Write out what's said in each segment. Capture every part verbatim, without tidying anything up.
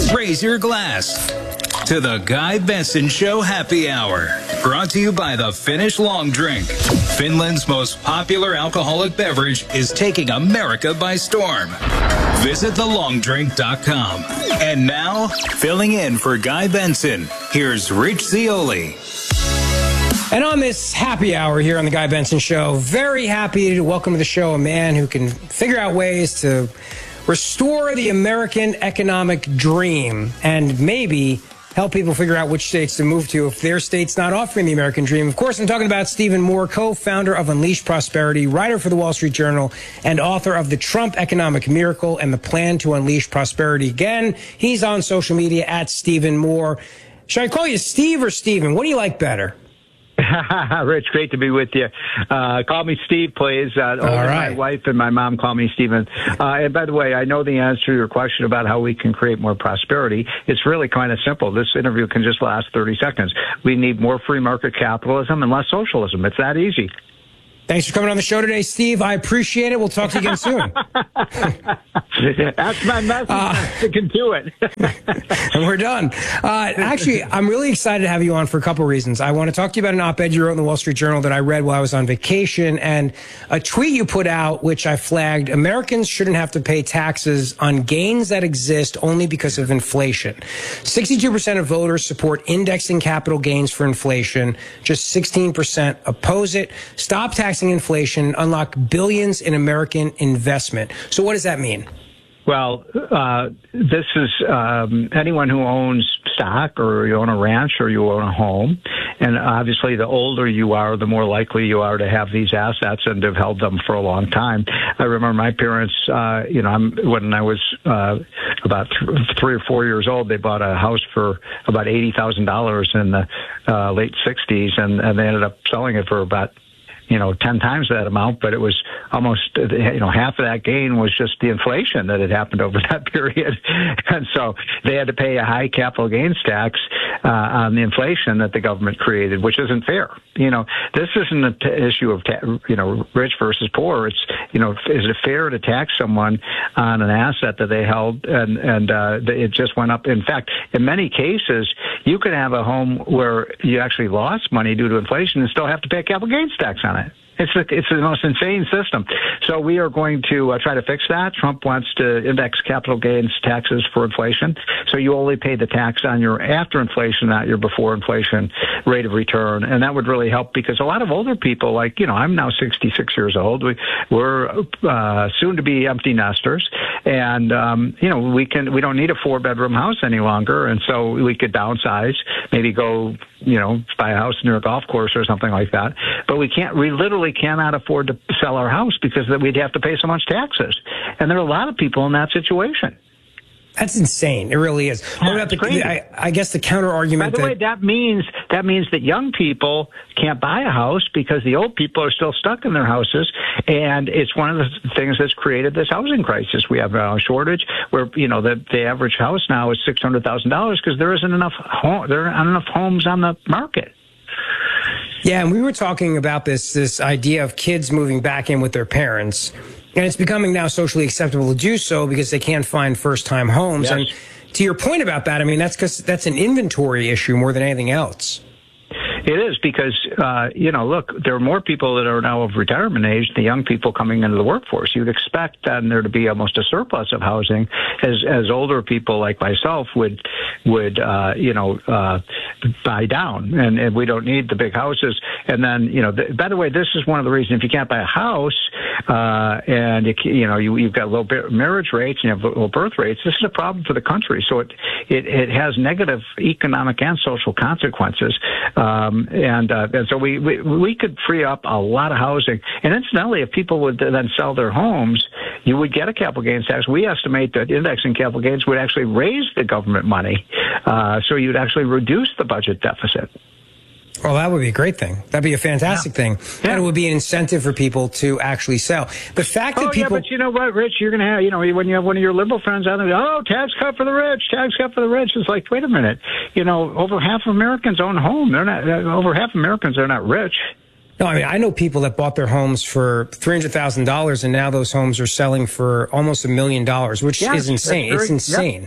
Raise your glass to the Guy Benson Show Happy Hour. Brought to you by the Finnish Long Drink. Finland's most popular alcoholic beverage is taking America by storm. Visit the long drink dot com. And now, filling in for Guy Benson, here's Rich Zeoli. And on this happy hour here on the Guy Benson Show, very happy to welcome to the show a man who can figure out ways to restore the American economic dream and maybe help people figure out which states to move to if their state's not offering the American dream. Of course, I'm talking about Stephen Moore, co-founder of Unleash Prosperity, writer for the Wall Street Journal, and author of The Trump Economic Miracle and the Plan to Unleash Prosperity. Again, he's on social media at Stephen Moore. Should I call you Steve or Stephen? What do you like better? Rich, great to be with you. Uh, call me Steve, please. Uh, All right. My wife and my mom call me Stephen. Uh, and by the way, I know the answer to your question about how we can create more prosperity. It's really kind of simple. This interview can just last thirty seconds. We need more free market capitalism and less socialism. It's that easy. Thanks for coming on the show today, Steve. I appreciate it. We'll talk to you again soon. That's my message. Uh, Sticking to it. And we're done. Uh, actually, I'm really excited to have you on for a couple of reasons. I want to talk to you about an op-ed you wrote in the Wall Street Journal that I read while I was on vacation, and a tweet you put out, which I flagged. Americans shouldn't have to pay taxes on gains that exist only because of inflation. sixty-two percent of voters support indexing capital gains for inflation. Just sixteen percent oppose it. Stop taxing inflation, unlock billions in American investment. So what does that mean? Well, uh, this is um, anyone who owns stock, or you own a ranch, or you own a home. And obviously, the older you are, the more likely you are to have these assets and have held them for a long time. I remember my parents, uh, you know, I'm, when I was uh, about th- three or four years old, they bought a house for about eighty thousand dollars in the uh, late sixties, and, and they ended up selling it for about you know, ten times that amount, but it was almost, you know, half of that gain was just the inflation that had happened over that period. And so they had to pay a high capital gains tax uh, on the inflation that the government created, which isn't fair. You know, this isn't an t- issue of, ta- you know, rich versus poor. It's, you know, is it fair to tax someone on an asset that they held and, and uh, it just went up? In fact, in many cases, you could have a home where you actually lost money due to inflation and still have to pay a capital gains tax on it. It's the, it's the most insane system. So we are going to uh, try to fix that. Trump wants to index capital gains taxes for inflation. So you only pay the tax on your after inflation, not your before inflation rate of return. And that would really help because a lot of older people, like, you know, I'm now sixty-six years old. We, we're uh, soon to be empty nesters. And, um, you know, we can, we don't need a four bedroom house any longer. And so we could downsize, maybe go, you know, buy a house near a golf course or something like that. But we can't, we literally cannot afford to sell our house because we'd have to pay so much taxes. And there are a lot of people in that situation. That's insane. It really is. Yeah, what about the, crazy. I, I guess the counter argument. By the that, way, that means that means that young people can't buy a house because the old people are still stuck in their houses, and it's one of the things that's created this housing crisis. We have a shortage where you know the the average house now is six hundred thousand dollars because there isn't enough home, there aren't enough homes on the market. Yeah, and we were talking about this this idea of kids moving back in with their parents. And it's becoming now socially acceptable to do so because they can't find first-time homes. Yes. And to your point about that, I mean, that's because that's an inventory issue more than anything else. It is because, uh, you know, look, there are more people that are now of retirement age than young people coming into the workforce. You'd expect then there to be almost a surplus of housing as as older people like myself would, would uh, you know, uh, buy down. And, and we don't need the big houses. And then, you know, the, by the way, this is one of the reasons if you can't buy a house uh, and, you, you know, you, you've got low marriage rates and you have low birth rates, this is a problem for the country. So it, it, it has negative economic and social consequences. Um, and, uh, and so we, we, we could free up a lot of housing. And incidentally, if people would then sell their homes, you would get a capital gains tax. We estimate that indexing capital gains would actually raise the government money. Uh, so you'd actually reduce the budget deficit. Well, that would be a great thing. That'd be a fantastic yeah. thing. Yeah. And it would be an incentive for people to actually sell. The fact that oh, people... yeah, but you know what, Rich? You're going to have, you know, when you have one of your liberal friends out there, oh, tax cut for the rich, tax cut for the rich. It's like, wait a minute. You know, over half of Americans own a home. They're not, over half of Americans are not rich. No, I mean, I know people that bought their homes for three hundred thousand dollars, and now those homes are selling for almost a million dollars, which Yes, is insane. very, it's insane. Yep.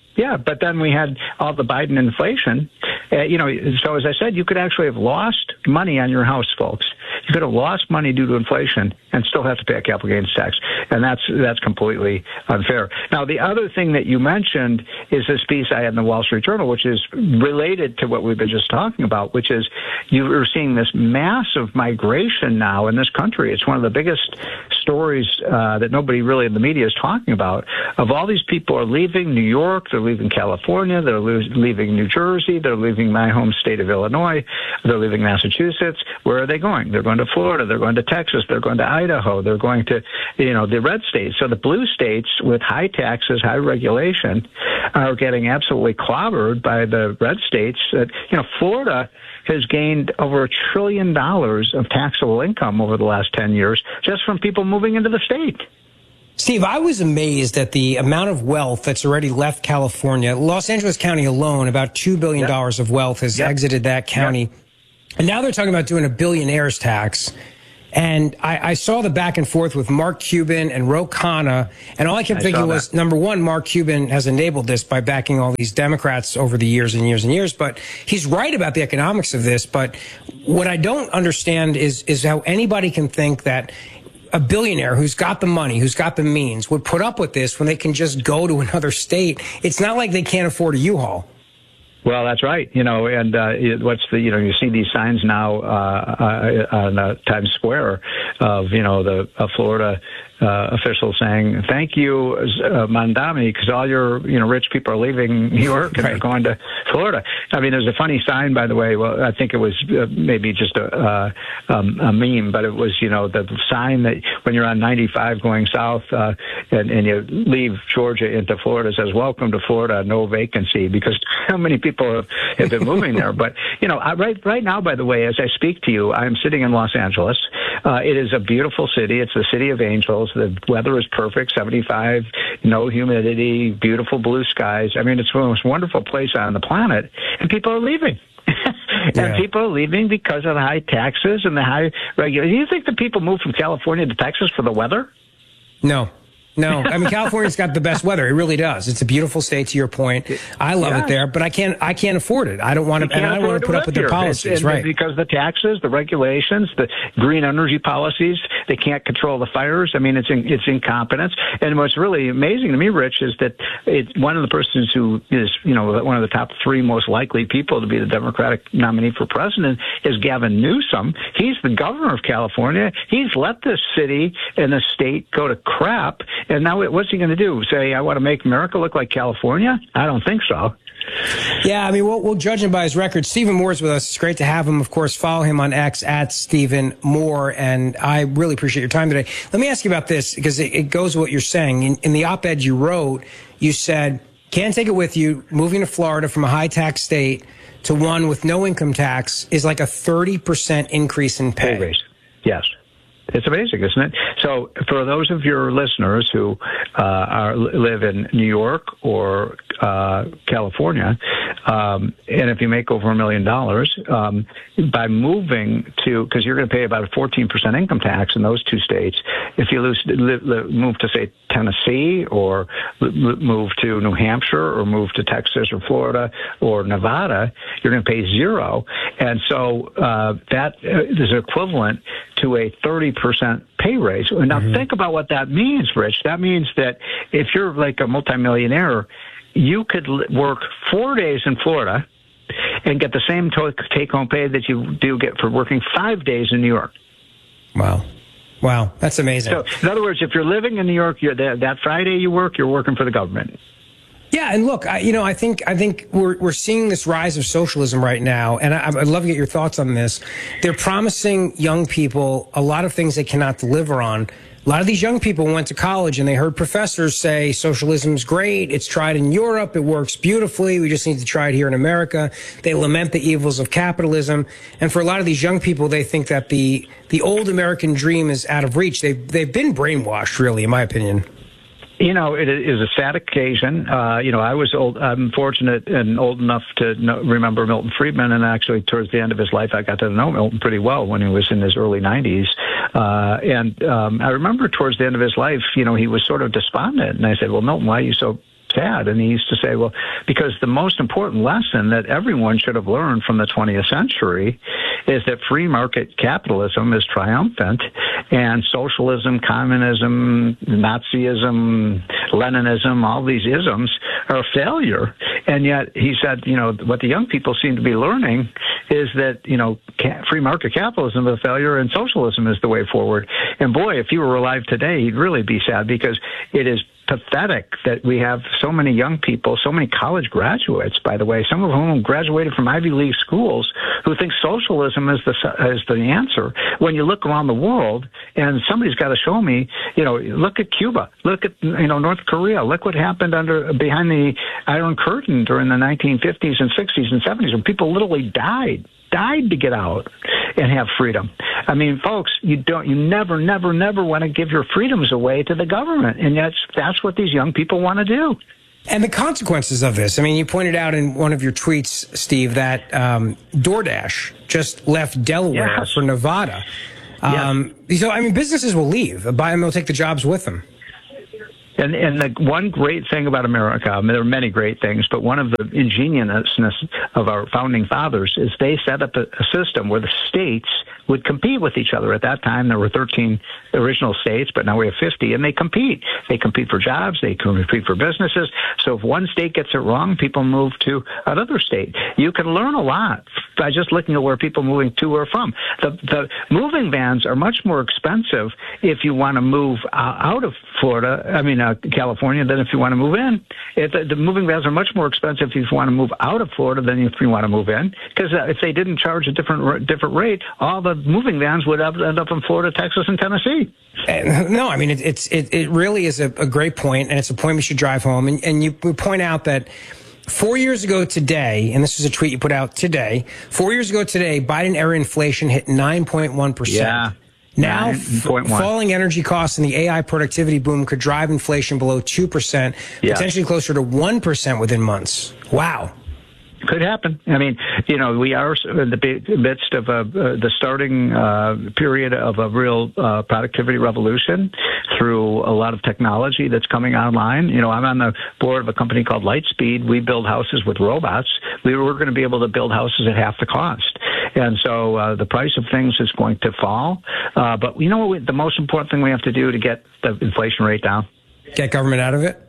Yeah, but then we had all the Biden inflation. Uh, you know, so as I said, you could actually have lost money on your house, folks. You could have lost money due to inflation and still have to pay a capital gains tax, and that's that's completely unfair. Now, the other thing that you mentioned is this piece I had in the Wall Street Journal, which is related to what we've been just talking about, which is you are seeing this massive migration now in this country. It's one of the biggest stories uh, that nobody really in the media is talking about. Of all these people are leaving New York, they're leaving California, they're lo- leaving New Jersey, they're leaving my home state of Illinois, they're leaving Massachusetts. Where are they going? They're going to Florida, they're going to Texas, they're going to Idaho, they're going to, you know, the red states. So the blue states with high taxes, high regulation are getting absolutely clobbered by the red states. That, you know, Florida has gained over a trillion dollars of taxable income over the last ten years just from people moving into the state. Steve, I was amazed at the amount of wealth that's already left California. Los Angeles County alone, about two billion dollars yep. of wealth has yep. exited that county. Yep. And now they're talking about doing a billionaire's tax. And I, I saw the back and forth with Mark Cuban and Ro Khanna. And all I kept I thinking was, number one, Mark Cuban has enabled this by backing all these Democrats over the years and years and years. But he's right about the economics of this. But what I don't understand is, is how anybody can think that a billionaire who's got the money, who's got the means, would put up with this when they can just go to another state. It's not like they can't afford a U-Haul. Well, that's right. You know, and uh, what's the, you know, you see these signs now uh, uh, on uh, Times Square of, you know, the uh, Florida uh, officials saying, thank you, uh, Mandami, because all your, you know, rich people are leaving New York and right. they're going to Florida. I mean, there's a funny sign, by the way. Well, I think it was uh, maybe just a, uh, um, a meme, but it was, you know, the sign that when you're on ninety-five going south uh, and, and you leave Georgia into Florida says, welcome to Florida, no vacancy, because how many people have, have been moving there. But, you know, I, right, right now, by the way, as I speak to you, I'm sitting in Los Angeles. Uh, it is a beautiful city. It's the city of angels. The weather is perfect, seventy-five, no humidity, beautiful blue skies. I mean, it's the most wonderful place on the planet, and people are leaving. and yeah. people are leaving because of the high taxes and the high regulation. Do you think the people move from California to Texas for the weather? No. No, I mean, California's got the best weather. It really does. It's a beautiful state, to your point. I love yeah. it there, but I can't, I can't afford it. I don't want to, and I don't want to put up with their policies, it's, right? Because the taxes, the regulations, the green energy policies, they can't control the fires. I mean, it's in, it's incompetence. And what's really amazing to me, Rich, is that it's one of the persons who is, you know, one of the top three most likely people to be the Democratic nominee for president is Gavin Newsom. He's the governor of California. He's let this city and the state go to crap. And now what's he going to do? Say, I want to make America look like California? I don't think so. Yeah, I mean, we'll, we'll judge him by his record. Stephen Moore's with us. It's great to have him. Of course, follow him on X at Stephen Moore. And I really appreciate your time today. Let me ask you about this, because it, it goes with what you're saying. In, in the op-ed you wrote, you said, can't take it with you. Moving to Florida from a high-tax state to one with no income tax is like a thirty percent increase in pay. Pay raise. Yes. It's amazing, isn't it? So for those of your listeners who uh, are, live in New York or uh, California, um, and if you make over a million dollars, um, by moving to, because you're going to pay about a fourteen percent income tax in those two states, if you lose, live, live, move to, say, Tennessee or move to New Hampshire or move to Texas or Florida or Nevada, you're going to pay zero. And so uh, that is equivalent to a thirty percent pay raise. Now, mm-hmm. think about what that means, Rich. That means that if you're like a multimillionaire, you could work four days in Florida and get the same take-home pay that you do get for working five days in New York. Wow. Wow, that's amazing. So, in other words, if you're living in New York, you're that, that Friday you work, you're working for the government. Yeah, and look, I, you know, I think I think we're we're seeing this rise of socialism right now, and I, I'd love to get your thoughts on this. They're promising young people a lot of things they cannot deliver on. A lot of these young people went to college and they heard professors say socialism's great, it's tried in Europe, it works beautifully, we just need to try it here in America. They lament the evils of capitalism, and for a lot of these young people, they think that the the old American dream is out of reach. They've they've been brainwashed, really, in my opinion. You know, it is a sad occasion. Uh, you know, I was old. I'm fortunate and old enough to know, remember Milton Friedman, and actually, towards the end of his life, I got to know Milton pretty well when he was in his early nineties. Uh, and um, I remember towards the end of his life, you know, he was sort of despondent, and I said, "Well, Milton, why are you so sad. And he used to say, well, because the most important lesson that everyone should have learned from the twentieth century is that free market capitalism is triumphant, and socialism, communism, Nazism, Leninism, all these isms are a failure. And yet he said, you know, what the young people seem to be learning is that, you know, free market capitalism is a failure and socialism is the way forward. And boy, if he were alive today, he'd really be sad, because it is pathetic that we have so many young people, so many college graduates, by the way, some of whom graduated from Ivy League schools, who think socialism is the is the answer. When you look around the world, and somebody's got to show me, you know, look at Cuba, look at, you know, North Korea, look what happened under behind the Iron Curtain during the nineteen fifties and sixties and seventies, when people literally died. died to get out and have freedom. I mean, folks, you don't, you never, never, never want to give your freedoms away to the government. And that's, that's what these young people want to do. And the consequences of this, I mean, you pointed out in one of your tweets, Steve, that um, DoorDash just left Delaware yes. for Nevada. Um, yes. So, I mean, businesses will leave. Biden will take the jobs with them. And, and the one great thing about America, I mean, there are many great things, but one of the ingeniousness of our founding fathers is they set up a, a system where the states would compete with each other. At that time, there were thirteen original states, but now we have fifty, and they compete. They compete for jobs. They compete for businesses. So if one state gets it wrong, people move to another state. You can learn a lot by just looking at where people are moving to or from. The, the moving vans are much more expensive if you want to move out of Florida, I mean, uh, California, than if you want to move in. If the, the moving vans are much more expensive if you want to move out of Florida than if you want to move in, because uh, if they didn't charge a different different rate, all the moving vans would end up in Florida, Texas, and Tennessee. No, I mean, it, it's it, it really is a, a great point, and it's a point we should drive home. And, and you point out that four years ago today, and this is a tweet you put out today, four years ago today, Biden-era inflation hit nine point one percent. Yeah. Now, f- falling energy costs and the A I productivity boom could drive inflation below two percent, yeah. potentially closer to one percent within months. Wow. Could happen. I mean, you know, we are in the midst of a, uh, the starting uh, period of a real uh, productivity revolution through a lot of technology that's coming online. You know, I'm on the board of a company called Lightspeed. We build houses with robots. We were going to be able to build houses at half the cost. And so uh, the price of things is going to fall. Uh, but you know what? The most important thing we have to do to get the inflation rate down? Get government out of it?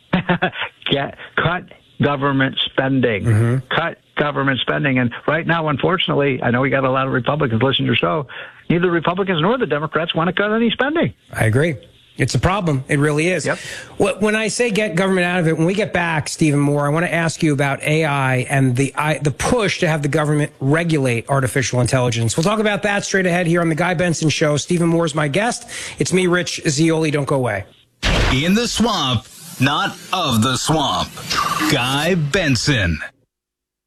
Get cut government spending. Mm-hmm. Cut government spending. And right now, unfortunately, I know we got a lot of Republicans listening to your show. Neither the Republicans nor the Democrats want to cut any spending. I agree. It's a problem. It really is. Yep. When I say get government out of it, when we get back, Stephen Moore, I want to ask you about A I and the I, the push to have the government regulate artificial intelligence. We'll talk about that straight ahead here on The Guy Benson Show. Stephen Moore is my guest. It's me, Rich Zeoli. Don't go away. In the swamp, not of the swamp. Guy Benson.